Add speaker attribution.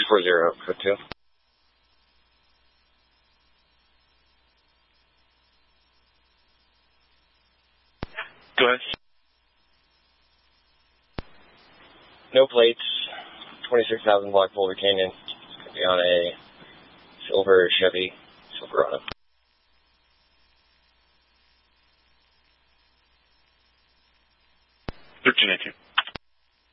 Speaker 1: 240, code 2.
Speaker 2: Go ahead.
Speaker 1: No plates, 26,000 block Boulder Canyon. It's going to be on a silver Chevy Silverado.
Speaker 2: 1318.